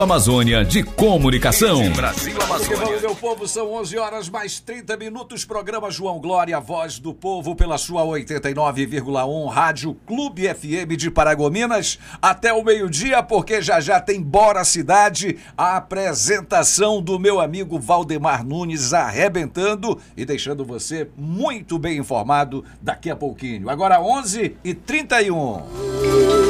Amazônia de Comunicação. Brasil Amazônia. Meu povo, são 11 horas mais 30 minutos. Programa João Glória, Voz do Povo, pela sua 89,1 Rádio Clube FM de Paragominas. Até o meio-dia, porque já tem Bora Cidade, a apresentação do meu amigo Valdemar Nunes arrebentando e deixando você muito bem informado daqui a pouquinho. Agora 11h31.